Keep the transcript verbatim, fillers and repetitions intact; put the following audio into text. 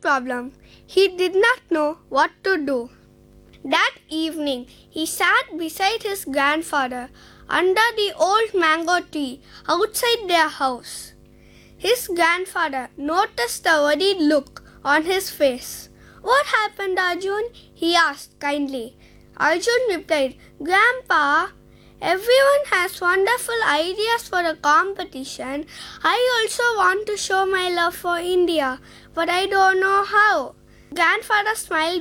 problem. He did not know what to do. That evening, he sat beside his grandfather under the old mango tree outside their house. His grandfather noticed the worried look on his face. "What happened, Arjun?" he asked kindly. Arjun replied, "Grandpa, everyone has wonderful ideas for a competition. I also want to show my love for India, but I don't know how." Grandfather smiled